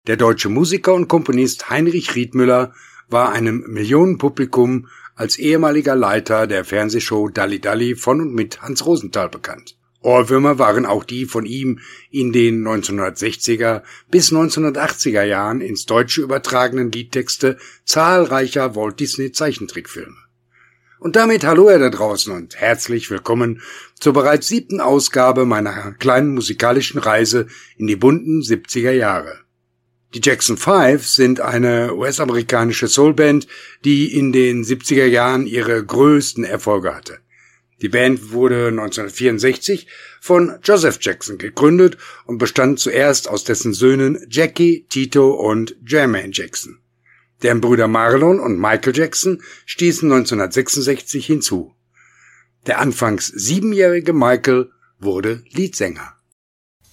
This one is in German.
Der deutsche Musiker und Komponist Heinrich Riethmüller war einem Millionenpublikum als ehemaliger Leiter der Fernsehshow Dalli Dalli von und mit Hans Rosenthal bekannt. Ohrwürmer waren auch die von ihm in den 1960er bis 1980er Jahren ins Deutsche übertragenen Liedtexte zahlreicher Walt Disney Zeichentrickfilme. Und damit hallo ihr da draußen und herzlich willkommen zur bereits 7. Ausgabe meiner kleinen musikalischen Reise in die bunten 70er Jahre. Die Jackson 5 sind eine US-amerikanische Soulband, die in den 70er Jahren ihre größten Erfolge hatte. Die Band wurde 1964 von Joseph Jackson gegründet und bestand zuerst aus dessen Söhnen Jackie, Tito und Jermaine Jackson. Deren Brüder Marlon und Michael Jackson stießen 1966 hinzu. Der anfangs 7-jährige Michael wurde Leadsänger.